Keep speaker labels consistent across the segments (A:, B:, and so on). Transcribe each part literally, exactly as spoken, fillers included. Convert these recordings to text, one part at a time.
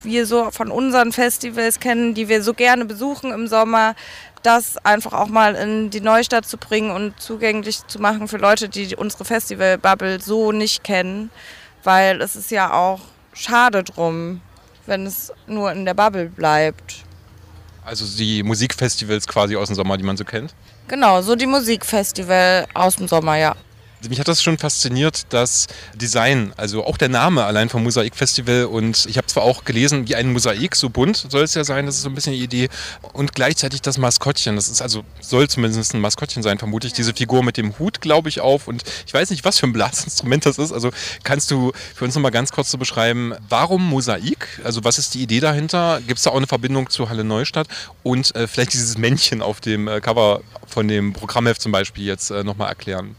A: wir so von unseren Festivals kennen, die wir so gerne besuchen im Sommer, das einfach auch mal in die Neustadt zu bringen und zugänglich zu machen für Leute, die unsere Festival-Bubble so nicht kennen, weil es ist ja auch schade drum, wenn es nur in der Bubble bleibt.
B: Also die Musikfestivals quasi aus dem Sommer, die man so kennt?
A: Genau, so die Musikfestival aus dem Sommer, ja.
B: Mich hat das schon fasziniert, das Design, also auch der Name allein vom Mosaik-Festival. Und ich habe zwar auch gelesen, wie ein Mosaik, so bunt soll es ja sein, das ist so ein bisschen die Idee. Und gleichzeitig das Maskottchen, das ist also, soll zumindest ein Maskottchen sein, vermute ich, diese Figur mit dem Hut, glaube ich, auf. Und ich weiß nicht, was für ein Blasinstrument das ist. Also kannst du für uns nochmal ganz kurz so beschreiben, warum Mosaik? Also was ist die Idee dahinter? Gibt es da auch eine Verbindung zu Halle Neustadt? Und äh, vielleicht dieses Männchen auf dem äh, Cover von dem Programmheft zum Beispiel jetzt äh, nochmal erklären.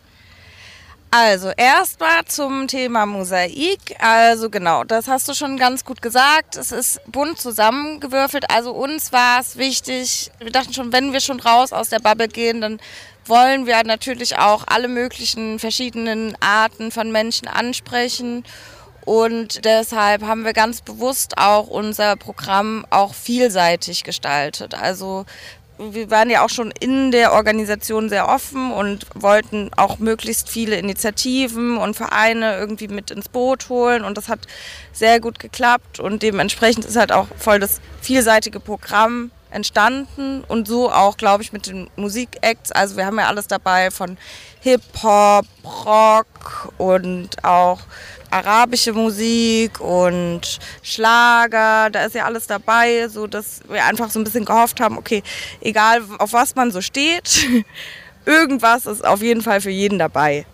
A: Also erstmal zum Thema Mosaik. Also genau, das hast du schon ganz gut gesagt. Es ist bunt zusammengewürfelt. Also uns war es wichtig, wir dachten schon, wenn wir schon raus aus der Bubble gehen, dann wollen wir natürlich auch alle möglichen verschiedenen Arten von Menschen ansprechen. Und deshalb haben wir ganz bewusst auch unser Programm auch vielseitig gestaltet. Also wir waren ja auch schon in der Organisation sehr offen und wollten auch möglichst viele Initiativen und Vereine irgendwie mit ins Boot holen. Und das hat sehr gut geklappt. Und dementsprechend ist halt auch voll das vielseitige Programm entstanden. Und so auch, glaube ich, mit den Musikacts. Also wir haben ja alles dabei von Hip-Hop, Rock und auch arabische Musik und Schlager, da ist ja alles dabei, so dass wir einfach so ein bisschen gehofft haben, okay, egal auf was man so steht, irgendwas ist auf jeden Fall für jeden dabei.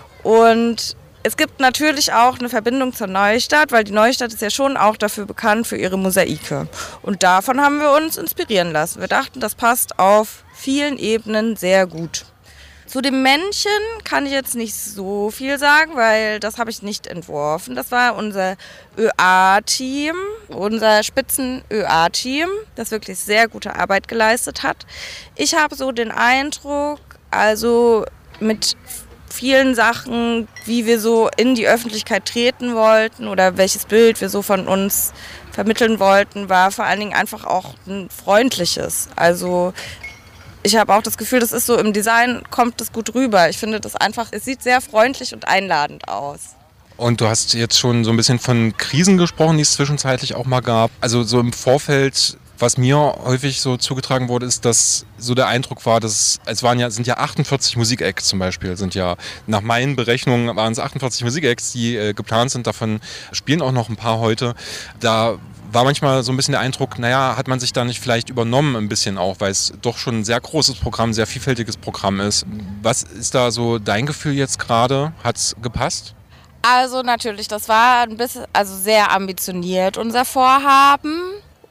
A: Und es gibt natürlich auch eine Verbindung zur Neustadt, weil die Neustadt ist ja schon auch dafür bekannt für ihre Mosaike. Und davon haben wir uns inspirieren lassen. Wir dachten, das passt auf vielen Ebenen sehr gut. Zu dem Männchen kann ich jetzt nicht so viel sagen, weil das habe ich nicht entworfen. Das war unser Ö A-Team, unser Spitzen-Ö A-Team, das wirklich sehr gute Arbeit geleistet hat. Ich habe so den Eindruck, also mit vielen Sachen, wie wir so in die Öffentlichkeit treten wollten oder welches Bild wir so von uns vermitteln wollten, war vor allen Dingen einfach auch ein freundliches. Also ich habe auch das Gefühl, das ist so im Design, kommt das gut rüber. Ich finde das einfach, es sieht sehr freundlich und einladend aus.
B: Und du hast jetzt schon so ein bisschen von Krisen gesprochen, die es zwischenzeitlich auch mal gab. Also so im Vorfeld, was mir häufig so zugetragen wurde, ist, dass so der Eindruck war, dass es waren ja, sind ja achtundvierzig Musikacts zum Beispiel, sind ja nach meinen Berechnungen waren es achtundvierzig Musikacts, die äh, geplant sind. Davon spielen auch noch ein paar heute. Da war manchmal so ein bisschen der Eindruck, naja, hat man sich da nicht vielleicht übernommen ein bisschen auch, weil es doch schon ein sehr großes Programm, sehr vielfältiges Programm ist. Was ist da so dein Gefühl jetzt gerade? Hat es gepasst?
A: Also natürlich, das war ein bisschen, also sehr ambitioniert, unser Vorhaben.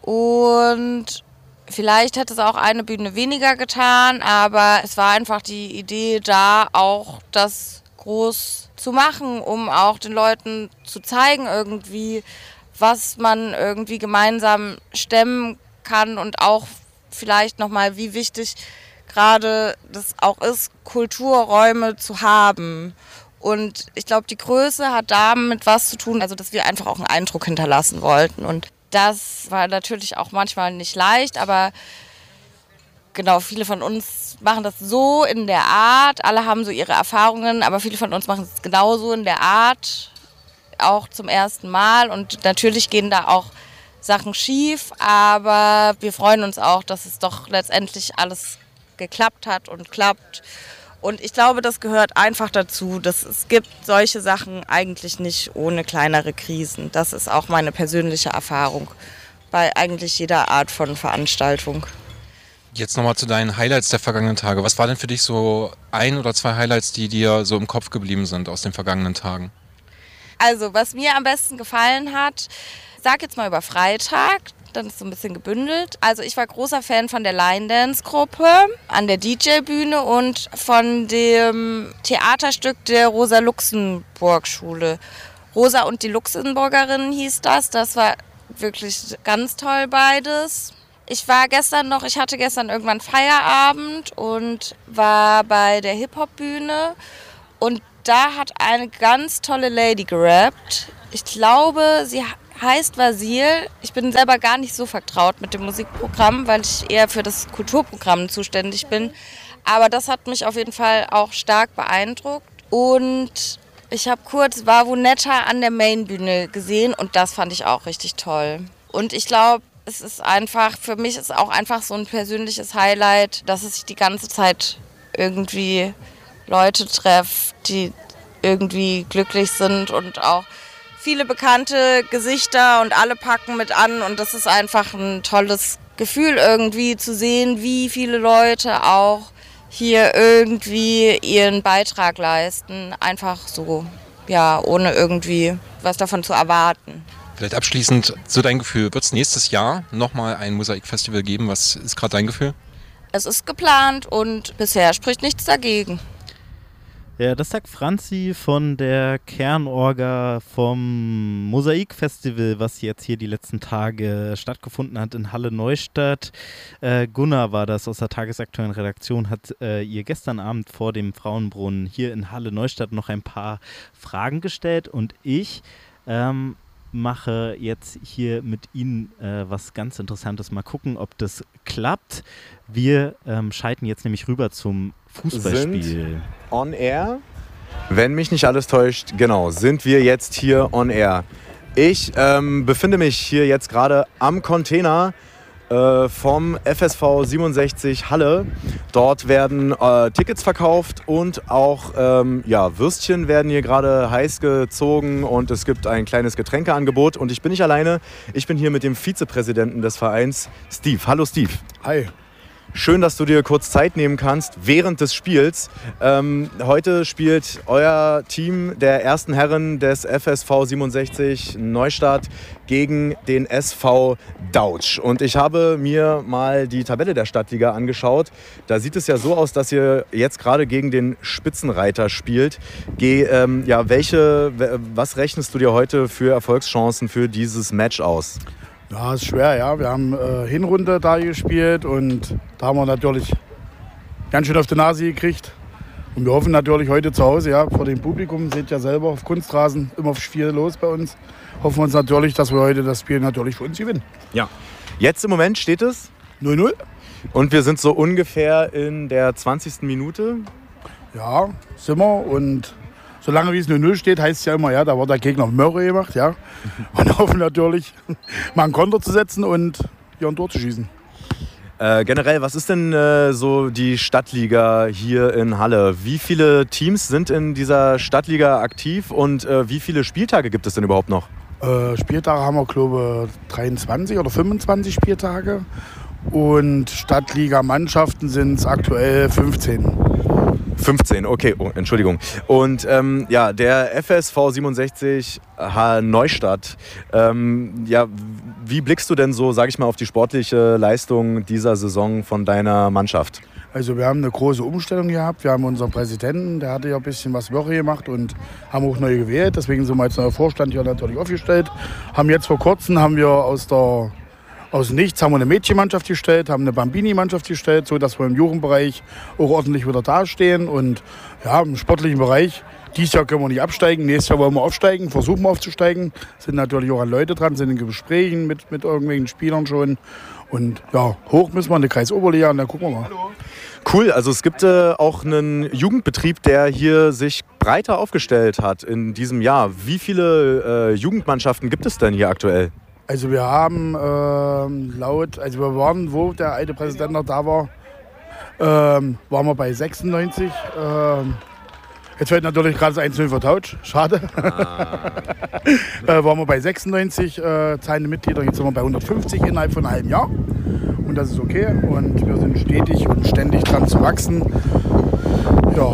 A: Und vielleicht hätte es auch eine Bühne weniger getan, aber es war einfach die Idee da, auch das groß zu machen, um auch den Leuten zu zeigen irgendwie, was man irgendwie gemeinsam stemmen kann und auch vielleicht nochmal, wie wichtig gerade das auch ist, Kulturräume zu haben. Und ich glaube, die Größe hat damit was zu tun, also dass wir einfach auch einen Eindruck hinterlassen wollten. Und das war natürlich auch manchmal nicht leicht, aber genau, viele von uns machen das so in der Art, alle haben so ihre Erfahrungen, aber viele von uns machen es genauso in der Art, auch zum ersten Mal. Und natürlich gehen da auch Sachen schief, aber wir freuen uns auch, dass es doch letztendlich alles geklappt hat und klappt. Und ich glaube, das gehört einfach dazu, dass es gibt solche Sachen eigentlich nicht ohne kleinere Krisen. Das ist auch meine persönliche Erfahrung bei eigentlich jeder Art von Veranstaltung.
B: Jetzt nochmal zu deinen Highlights der vergangenen Tage. Was war denn für dich so ein oder zwei Highlights, die dir so im Kopf geblieben sind aus den vergangenen Tagen?
A: Also, was mir am besten gefallen hat, sag jetzt mal über Freitag, dann ist so ein bisschen gebündelt. Also ich war großer Fan von der Line Dance Gruppe an der D J-Bühne und von dem Theaterstück der Rosa-Luxemburg-Schule. Rosa und die Luxemburgerinnen hieß das. Das war wirklich ganz toll beides. Ich war gestern noch, ich hatte gestern irgendwann Feierabend und war bei der Hip-Hop-Bühne und da hat eine ganz tolle Lady gerappt. Ich glaube, sie heißt Vasil. Ich bin selber gar nicht so vertraut mit dem Musikprogramm, weil ich eher für das Kulturprogramm zuständig bin. Aber das hat mich auf jeden Fall auch stark beeindruckt. Und ich habe kurz Vavu Netta an der Mainbühne gesehen und das fand ich auch richtig toll. Und ich glaube, es ist einfach, für mich ist auch einfach so ein persönliches Highlight, dass ich die ganze Zeit irgendwie Leute treffe, die irgendwie glücklich sind und auch viele bekannte Gesichter und alle packen mit an und das ist einfach ein tolles Gefühl irgendwie zu sehen, wie viele Leute auch hier irgendwie ihren Beitrag leisten, einfach so, ja, ohne irgendwie was davon zu erwarten.
B: Vielleicht abschließend, so dein Gefühl, wird es nächstes Jahr nochmal ein Mosaik-Festival geben? Was ist gerade dein Gefühl?
A: Es ist geplant und bisher spricht nichts dagegen.
C: Ja, das sagt Franzi von der Kernorga vom Mosaik-Festival, was jetzt hier die letzten Tage stattgefunden hat in Halle Neustadt. Äh, Gunnar war das aus der tagesaktuellen Redaktion, hat äh, ihr gestern Abend vor dem Frauenbrunnen hier in Halle Neustadt noch ein paar Fragen gestellt und ich ähm, mache jetzt hier mit Ihnen äh, was ganz Interessantes. Mal gucken, ob das klappt. Wir ähm, schalten jetzt nämlich rüber zum Fußballspiel.
D: Sind on air? Wenn mich nicht alles täuscht, genau, sind wir jetzt hier on air. Ich ähm, befinde mich hier jetzt gerade am Container äh, vom F S V siebenundsechzig Halle. Dort werden äh, Tickets verkauft und auch ähm, ja, Würstchen werden hier gerade heiß gezogen und es gibt ein kleines Getränkeangebot. Und ich bin nicht alleine, ich bin hier mit dem Vizepräsidenten des Vereins, Steve. Hallo Steve.
E: Hi.
D: Schön, dass du dir kurz Zeit nehmen kannst während des Spiels. Ähm, heute spielt euer Team der ersten Herren des F S V siebenundsechzig Neustadt gegen den S V Dautsch. Und ich habe mir mal die Tabelle der Stadtliga angeschaut. Da sieht es ja so aus, dass ihr jetzt gerade gegen den Spitzenreiter spielt. Ge, ähm, ja, welche, was rechnest du dir heute für Erfolgschancen für dieses Match aus?
E: Ja, ist schwer, ja. Wir haben äh, Hinrunde da gespielt und da haben wir natürlich ganz schön auf die Nase gekriegt. Und wir hoffen natürlich heute zu Hause, ja, vor dem Publikum, seht ja selber, auf Kunstrasen immer viel los bei uns. Hoffen wir uns natürlich, dass wir heute das Spiel natürlich für uns gewinnen.
D: Ja. Jetzt im Moment steht es
E: null null.
D: Und wir sind so ungefähr in der zwanzigsten Minute.
E: Ja, sind wir und solange wie es null null steht, heißt es ja immer, ja, da wird der Gegner Mörre gemacht, ja. Und hoffen natürlich, mal einen Konter zu setzen und hier ein Tor zu schießen.
D: Äh, generell, was ist denn äh, so die Stadtliga hier in Halle? Wie viele Teams sind in dieser Stadtliga aktiv und äh, wie viele Spieltage gibt es denn überhaupt noch?
E: Äh, Spieltage haben wir, glaube ich, dreiundzwanzig oder fünfundzwanzig Spieltage. Und Stadtliga-Mannschaften sind es aktuell fünfzehn.
D: fünfzehn, okay, oh, Entschuldigung. Und ähm, ja, der F S V siebenundsechzig H Neustadt, ähm, ja, wie blickst du denn so, sag ich mal, auf die sportliche Leistung dieser Saison von deiner Mannschaft?
E: Also wir haben eine große Umstellung gehabt. Wir haben unseren Präsidenten, der hatte ja ein bisschen was Woche gemacht und haben auch neu gewählt. Deswegen sind wir jetzt neuer Vorstand hier natürlich aufgestellt. Haben jetzt vor kurzem haben wir aus der Aus nichts haben wir eine Mädchenmannschaft gestellt, haben eine Bambini-Mannschaft gestellt, sodass wir im Jugendbereich auch ordentlich wieder dastehen. Und ja, im sportlichen Bereich, dieses Jahr können wir nicht absteigen, nächstes Jahr wollen wir aufsteigen, versuchen wir aufzusteigen. Sind natürlich auch an Leute dran, sind in Gesprächen mit, mit irgendwelchen Spielern schon. Und ja, hoch müssen wir in die Kreisoberliga und dann gucken wir mal.
D: Cool, also es gibt äh, auch einen Jugendbetrieb, der hier sich breiter aufgestellt hat in diesem Jahr. Wie viele äh, Jugendmannschaften gibt es denn hier aktuell?
E: Also wir haben ähm, laut, also wir waren, wo der alte Präsident noch da war, ähm, waren wir bei sechsundneunzig. Ähm, jetzt fällt natürlich gerade das eins null vertauscht, schade. Ah. äh, waren wir bei sechsundneunzig äh, zahlende Mitglieder, jetzt sind wir bei hundertfünfzig innerhalb von einem halben Jahr. Und das ist okay und wir sind stetig und ständig dran zu wachsen. Ja.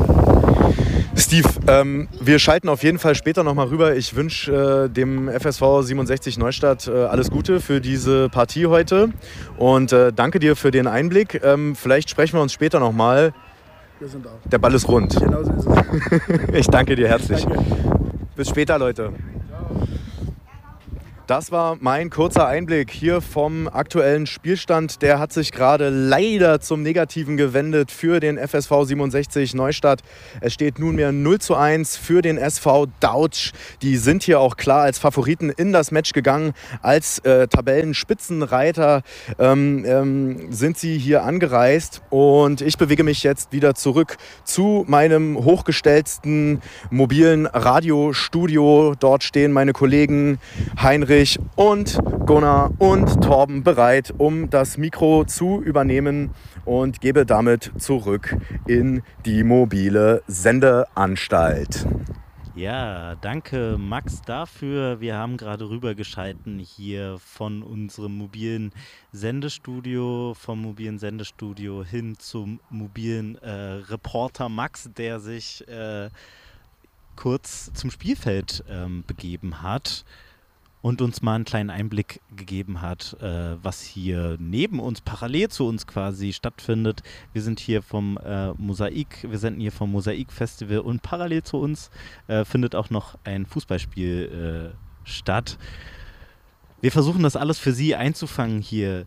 D: Steve, ähm, wir schalten auf jeden Fall später nochmal rüber. Ich wünsche äh, dem F S V siebenundsechzig Neustadt äh, alles Gute für diese Partie heute und äh, danke dir für den Einblick. Ähm, vielleicht sprechen wir uns später nochmal.
E: Wir sind da.
D: Der Ball ist rund.
E: Genau so ist es.
D: Ich danke dir herzlich.
E: Danke.
D: Bis später, Leute. Das war mein kurzer Einblick hier vom aktuellen Spielstand. Der hat sich gerade leider zum Negativen gewendet für den F S V siebenundsechzig Neustadt. Es steht nunmehr null zu eins für den S V Dautsch. Die sind hier auch klar als Favoriten in das Match gegangen. Als äh, Tabellenspitzenreiter ähm, ähm, sind sie hier angereist. Und ich bewege mich jetzt wieder zurück zu meinem hochgestellten mobilen Radiostudio. Dort stehen meine Kollegen Heinrich und Gunnar und Torben bereit, um das Mikro zu übernehmen und gebe damit zurück in die mobile Sendeanstalt.
C: Ja, danke Max dafür. Wir haben gerade rübergeschalten hier von unserem mobilen Sendestudio, vom mobilen Sendestudio hin zum mobilen äh, Reporter Max, der sich äh, kurz zum Spielfeld ähm, begeben hat und uns mal einen kleinen Einblick gegeben hat, äh, was hier neben uns, parallel zu uns quasi stattfindet. Wir sind hier vom äh, Mosaik, wir senden hier vom Mosaik-Festival und parallel zu uns äh, findet auch noch ein Fußballspiel äh, statt. Wir versuchen das alles für Sie einzufangen hier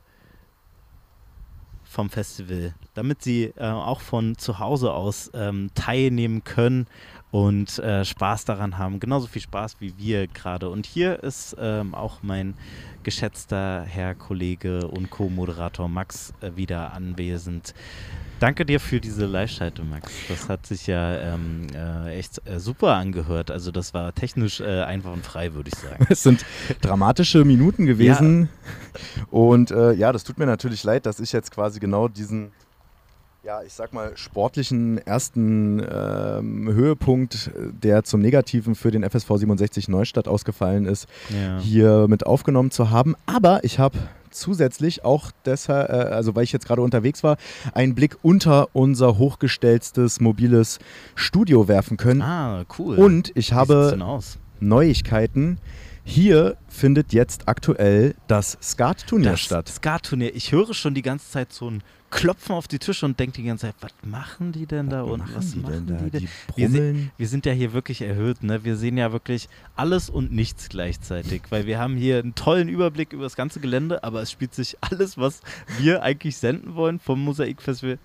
C: vom Festival, damit Sie äh, auch von zu Hause aus ähm, teilnehmen können und äh, Spaß daran haben. Genauso viel Spaß wie wir gerade. Und hier ist ähm, auch mein geschätzter Herr Kollege und Co-Moderator Max äh, wieder anwesend. Danke dir für diese Live-Schaltung, Max. Das hat sich ja ähm, äh, echt äh, super angehört. Also das war technisch äh, einfach und frei, würde ich sagen.
D: Es sind dramatische Minuten gewesen. Ja. Und äh, ja, das tut mir natürlich leid, dass ich jetzt quasi genau diesen, ja, ich sag mal, sportlichen ersten ähm, Höhepunkt, der zum Negativen für den F S V siebenundsechzig Neustadt ausgefallen ist, ja. hier mit aufgenommen zu haben. Aber ich habe zusätzlich auch deshalb, äh, also weil ich jetzt gerade unterwegs war, einen Blick unter unser hochgestelltes mobiles Studio werfen können.
C: Ah, cool.
D: Und ich
C: Wie
D: habe
C: sieht's denn aus?
D: Neuigkeiten. Hier findet jetzt aktuell das Skat-Turnier
C: Das
D: statt.
C: Skat-Turnier. Ich höre schon die ganze Zeit so ein Klopfen auf die Tische und denke die ganze Zeit, was machen die denn da unten? Was
D: die
C: machen
D: denn da?
C: die denn?
D: Die
C: Wir, se-
D: brummeln.
C: wir sind ja hier wirklich erhöht, ne? Wir sehen ja wirklich alles und nichts gleichzeitig, weil wir haben hier einen tollen Überblick über das ganze Gelände, aber es spielt sich alles, was wir eigentlich senden wollen vom Mosaik-Festival,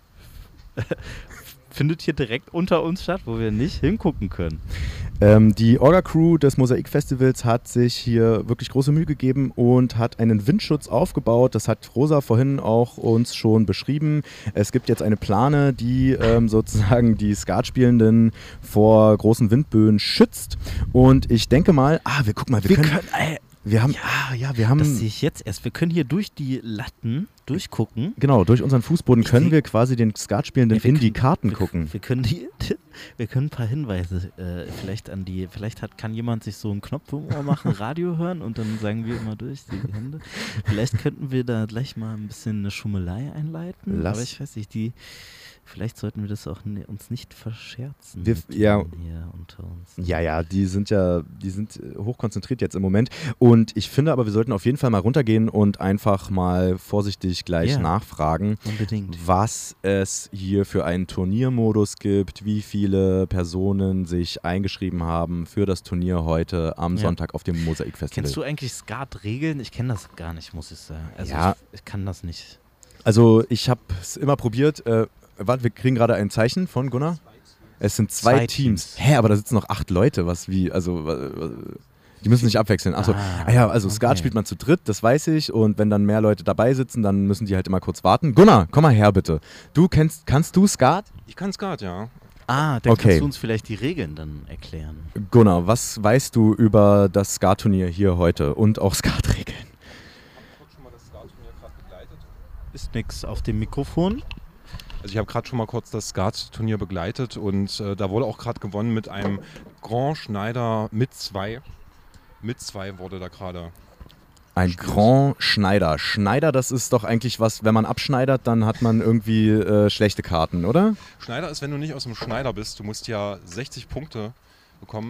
C: findet hier direkt unter uns statt, wo wir nicht hingucken können.
D: Ähm, die Orga-Crew des Mosaik-Festivals hat sich hier wirklich große Mühe gegeben und hat einen Windschutz aufgebaut. Das hat Rosa vorhin auch uns schon beschrieben. Es gibt jetzt eine Plane, die ähm, sozusagen die Skatspielenden vor großen Windböen schützt. Und ich denke mal, ah, wir gucken mal, wir,
C: Wir
D: können,
C: können, äh,
D: wir haben,
C: ja,
D: ja, wir haben,
C: das sehe ich jetzt erst. Wir können hier durch die Latten durchgucken.
D: genau, durch unseren Fußboden
C: Ich
D: können
C: seh-
D: wir quasi den Skatspielenden
C: Ja, wir
D: in die
C: können-
D: Karten
C: wir,
D: gucken.
C: Wir können, die, wir können ein paar Hinweise äh, vielleicht an die, vielleicht hat, kann jemand sich so einen Knopf im Ohr machen, Radio hören und dann sagen wir immer durch die Hände. Vielleicht könnten wir da gleich mal ein bisschen eine Schummelei einleiten,
D: Lass-
C: aber ich weiß nicht, die, vielleicht sollten wir das auch ne, uns nicht verscherzen.
D: Wir-
C: mit
D: ja.
C: denen hier unter uns.
D: Ja, ja, die sind ja, die sind äh, hochkonzentriert jetzt im Moment. Und ich finde aber, wir sollten auf jeden Fall mal runtergehen und einfach mal vorsichtig gleich
C: Ja.
D: nachfragen,
C: Unbedingt.
D: was es hier für einen Turniermodus gibt, wie viele Personen sich eingeschrieben haben für das Turnier heute am
C: Ja.
D: Sonntag auf dem Mosaik-Festival.
C: Kennst du eigentlich Skat-Regeln? Ich kenne das gar nicht, muss ich sagen. Also
D: Ja.
C: ich, ich kann das nicht.
D: Also ich habe es immer probiert. Äh, warte, wir kriegen gerade ein Zeichen von Gunnar. Es sind zwei,
C: Zwei
D: Teams.
C: Teams.
D: Hä, aber da sitzen noch acht Leute. Was wie, also äh, die müssen nicht abwechseln. Achso,
C: Ah,
D: ah, ja, also Skat
C: okay.
D: spielt man zu dritt, das weiß ich. Und wenn dann mehr Leute dabei sitzen, dann müssen die halt immer kurz warten. Gunnar, komm mal her bitte. Du kennst, kannst du Skat?
B: Ich kann Skat, ja.
C: Ah, dann
D: Okay.
C: kannst du uns vielleicht die Regeln dann erklären.
D: Gunnar, was weißt du über das Skat-Turnier hier heute und auch Skat-Regeln?
C: Ist nix auf dem Mikrofon.
B: Also ich habe gerade schon mal kurz das Skat-Turnier begleitet und äh, da wurde auch gerade gewonnen mit einem Grand Schneider mit zwei. Mit zwei wurde da gerade.
D: Ein
B: Stimmt.
D: Grand Schneider. Schneider, das ist doch eigentlich was, wenn man abschneidert, dann hat man irgendwie äh, schlechte Karten, oder?
B: Schneider ist, wenn du nicht aus dem Schneider bist, du musst ja sechzig Punkte bekommen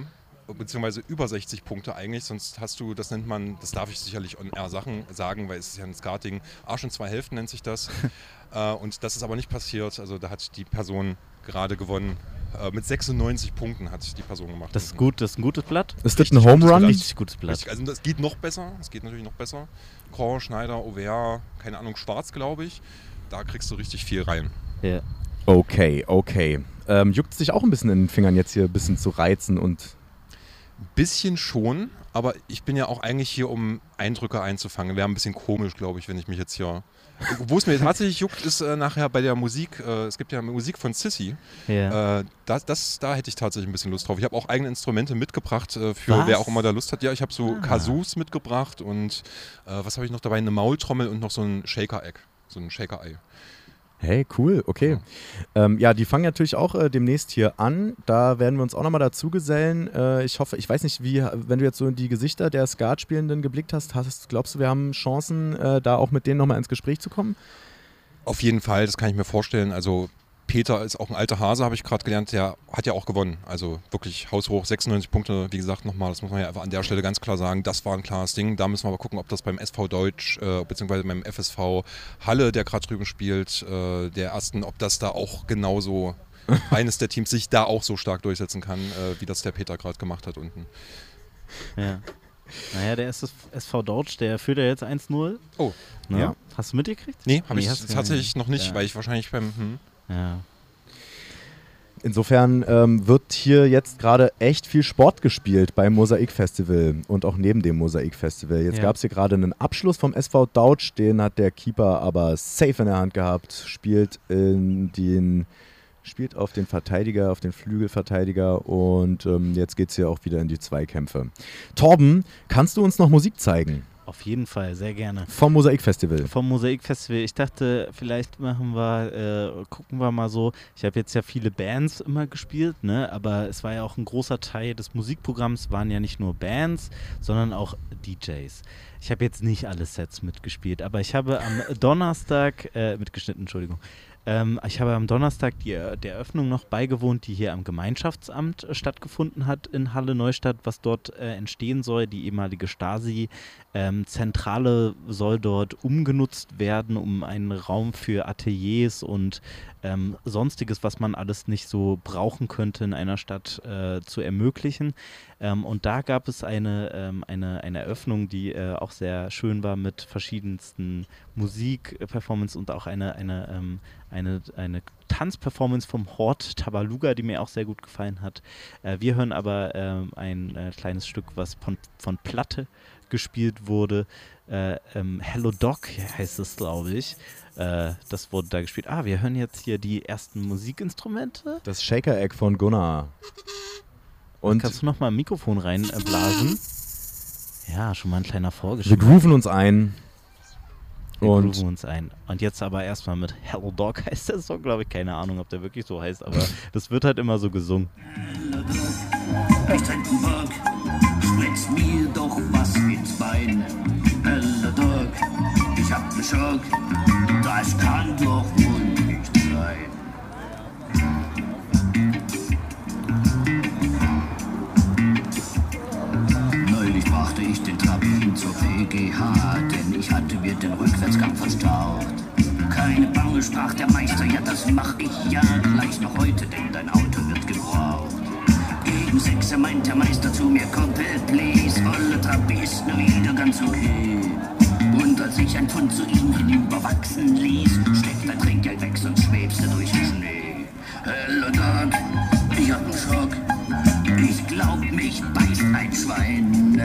B: beziehungsweise über sechzig Punkte eigentlich, sonst hast du, das nennt man, das darf ich sicherlich on air Sachen sagen, weil es ist ja ein Skating, Arsch in zwei Hälften nennt sich das. äh, und das ist aber nicht passiert, also da hat die Person gerade gewonnen. Äh, mit sechsundneunzig Punkten hat die Person gemacht.
C: Das ist gut, das ist ein gutes Blatt.
D: Ist das ein Home Run?
C: Richtig gutes Blatt.
B: Richtig, also das geht noch besser, es geht natürlich noch besser. Korr, Schneider, Auvert, keine Ahnung, Schwarz glaube ich, da kriegst du richtig viel rein.
C: Ja.
D: Okay, okay. Ähm, juckt es sich auch ein bisschen in den Fingern jetzt hier ein bisschen zu reizen und...
B: Ein bisschen schon, aber ich bin ja auch eigentlich hier, um Eindrücke einzufangen. Wäre ein bisschen komisch, glaube ich, wenn ich mich jetzt hier... Wo es mir tatsächlich juckt, ist äh, nachher bei der Musik, äh, es gibt ja Musik von Sissy,
C: Ja.
B: äh, das, das, da hätte ich tatsächlich ein bisschen Lust drauf. Ich habe auch eigene Instrumente mitgebracht, äh, für
C: Was?
B: wer auch immer da Lust hat. Ja, ich habe so
C: Ah.
B: Kazoos mitgebracht und äh, was habe ich noch dabei? Eine Maultrommel und noch so ein Shaker-Egg, so ein Shaker-Ei.
D: Hey, cool, okay. Ja, ähm, ja die fangen natürlich auch äh, demnächst hier an. Da werden wir uns auch nochmal dazu gesellen. Äh, ich hoffe, ich weiß nicht, wie, wenn du jetzt so in die Gesichter der Skat-Spielenden geblickt hast, hast, glaubst du, wir haben Chancen, äh, da auch mit denen nochmal ins Gespräch zu kommen?
B: Auf jeden Fall, das kann ich mir vorstellen. Also Peter ist auch ein alter Hase, habe ich gerade gelernt, der hat ja auch gewonnen. Also wirklich haushoch, sechsundneunzig Punkte, wie gesagt, nochmal, das muss man ja einfach an der Stelle ganz klar sagen, das war ein klares Ding. Da müssen wir aber gucken, ob das beim S V Deutsch, äh, beziehungsweise beim F S V Halle, der gerade drüben spielt, äh, der ersten, ob das da auch genauso, eines der Teams sich da auch so stark durchsetzen kann, äh, wie das der Peter gerade gemacht hat unten.
C: Ja. Naja, der S V Deutsch, der führt ja jetzt eins null.
B: Oh,
C: Ne?
D: ja.
C: Hast du mitgekriegt?
B: Nee, habe
C: Nee,
B: ich
C: hast du
B: tatsächlich noch nicht,
C: ja.
B: weil ich wahrscheinlich beim... Hm,
C: Ja.
D: Insofern ähm, wird hier jetzt gerade echt viel Sport gespielt beim Mosaik-Festival und auch neben dem Mosaik-Festival. Jetzt
C: Ja.
D: gab es hier gerade einen Abschluss vom S V Dautsch, den hat der Keeper aber safe in der Hand gehabt, spielt in den... spielt auf den Verteidiger, auf den Flügelverteidiger und ähm, jetzt geht es hier auch wieder in die Zweikämpfe. Torben, kannst du uns noch Musik zeigen?
C: Auf jeden Fall, sehr gerne.
D: Vom Mosaik-Festival.
C: Vom Mosaik-Festival. Ich dachte, vielleicht machen wir, äh, gucken wir mal so. Ich habe jetzt ja viele Bands immer gespielt, ne? Aber es war ja auch ein großer Teil des Musikprogramms, waren ja nicht nur Bands, sondern auch D Js. Ich habe jetzt nicht alle Sets mitgespielt, aber ich habe am Donnerstag, äh, mitgeschnitten, Entschuldigung, Ähm, ich habe am Donnerstag die, der Eröffnung noch beigewohnt, die hier am Gemeinschaftsamt äh, stattgefunden hat in Halle Neustadt, was dort äh, entstehen soll. Die ehemalige Stasi-Zentrale ähm, soll dort umgenutzt werden, um einen Raum für Ateliers und ähm, Sonstiges, was man alles nicht so brauchen könnte in einer Stadt, äh, zu ermöglichen. Ähm, und da gab es eine, ähm, eine, eine Eröffnung, die äh, auch sehr schön war mit verschiedensten Musik-Performance und auch eine, eine, ähm, eine, eine Tanzperformance vom Hort Tabaluga, die mir auch sehr gut gefallen hat. Äh, wir hören aber ähm, ein äh, kleines Stück, was von, von Platte gespielt wurde. Äh, ähm, Hello Doc heißt es, glaube ich. Äh, das wurde da gespielt. Ah, wir hören jetzt hier die ersten Musikinstrumente.
D: Das Shaker-Egg von Gunnar. Und
C: Kannst du noch mal ein Mikrofon reinblasen? Ja, schon mal ein kleiner
D: wir
C: Vorgeschmack.
D: grooven uns ein.
C: Wir
D: Und
C: grooven uns ein. Und jetzt aber erstmal mit Hello Dog heißt der Song, glaube ich. Keine Ahnung, ob der wirklich so heißt, aber das wird halt immer so gesungen.
F: Ich trinke einen Bock, spritz mir doch was ins Bein. Hello Dog, ich hab ne Schock, das kann doch wohl nicht sein. Neulich brachte ich den Trabin zur B G H, denn ich hatte mir den Rückwärtsgang verstaucht. Keine Bange, sprach der Meister, ja das mach ich ja gleich noch heute, denn dein Auto wird gebraucht. Gegen sechs meint der Meister zu mir, Kumpel, please, olle Trabi ist nur wieder ganz okay. Und als ich ein Pfund zu ihm hinüber wachsen ließ, steckt dein Trinkgeld weg, sonst schwebst du durch den Schnee. Hello Dog, ich hab 'n Schock, ich glaub mich beißt ein Schwein.